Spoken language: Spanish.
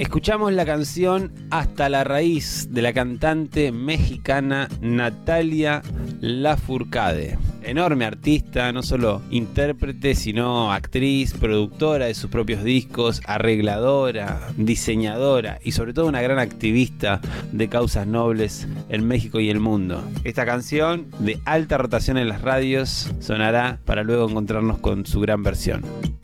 Escuchamos la canción Hasta la Raíz de la cantante mexicana Natalia Lafourcade. Enorme artista, no solo intérprete, sino actriz, productora de sus propios discos, arregladora, diseñadora y sobre todo una gran activista de causas nobles en México y el mundo. Esta canción, de alta rotación en las radios, sonará para luego encontrarnos con su gran versión.